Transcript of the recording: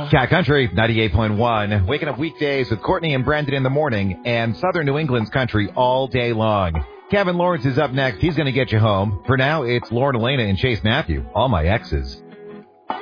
Cat Country 98.1. Waking up weekdays with Courtney and Brendan in the morning and Southern New England's country all day long. Kevin Lawrence is up next. He's going to get you home. For now, it's Lauren Elena and Chase Matthew. All my exes.